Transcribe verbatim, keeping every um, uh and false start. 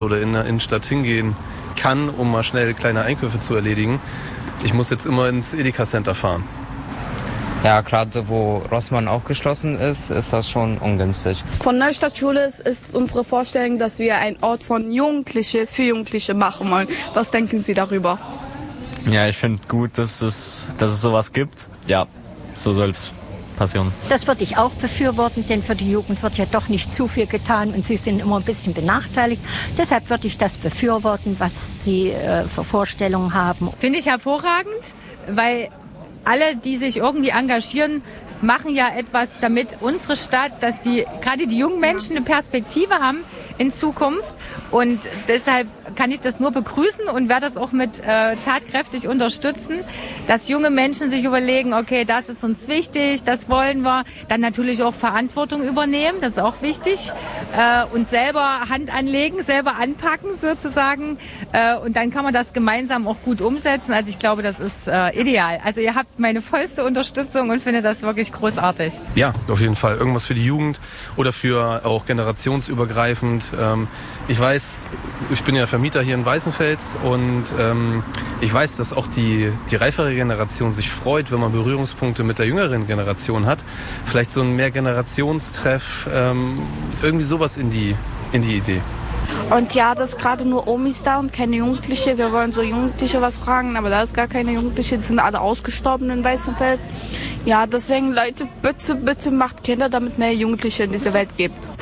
oder in der Innenstadt hingehen kann, um mal schnell kleine Einkäufe zu erledigen. Ich muss jetzt immer ins Edeka-Center fahren. Ja, gerade wo Rossmann auch geschlossen ist, ist das schon ungünstig. Von Neustadt Schule ist unsere Vorstellung, dass wir einen Ort von Jugendliche für Jugendliche machen wollen. Was denken Sie darüber? Ja, ich finde gut, dass es, dass es sowas gibt. Ja, so soll es passieren. Das würde ich auch befürworten, denn für die Jugend wird ja doch nicht zu viel getan und sie sind immer ein bisschen benachteiligt. Deshalb würde ich das befürworten, was Sie äh, für Vorstellungen haben. Finde ich hervorragend, weil alle, die sich irgendwie engagieren, machen ja etwas, damit unsere Stadt, dass die gerade die jungen Menschen eine Perspektive haben in Zukunft. Und deshalb kann ich das nur begrüßen und werde das auch mit äh, tatkräftig unterstützen, dass junge Menschen sich überlegen, okay, das ist uns wichtig, das wollen wir. Dann natürlich auch Verantwortung übernehmen, das ist auch wichtig. Äh, und selber Hand anlegen, selber anpacken sozusagen. Äh, und dann kann man das gemeinsam auch gut umsetzen. Also ich glaube, das ist äh, ideal. Also ihr habt meine vollste Unterstützung und finde das wirklich großartig. Ja, auf jeden Fall. Irgendwas für die Jugend oder für auch generationsübergreifend. Ähm, ich weiß, ich bin ja Vermieter hier in Weißenfels und ähm, ich weiß, dass auch die, die reifere Generation sich freut, wenn man Berührungspunkte mit der jüngeren Generation hat. Vielleicht so ein Mehrgenerationstreff, ähm, irgendwie sowas in die, in die Idee. Und ja, das ist gerade nur Omis da und keine Jugendliche. Wir wollen so Jugendliche was fragen, aber da ist gar keine Jugendliche. Die sind alle ausgestorben in Weißenfels. Ja, deswegen Leute, bitte, bitte macht Kinder, damit mehr Jugendliche in diese Welt gibt.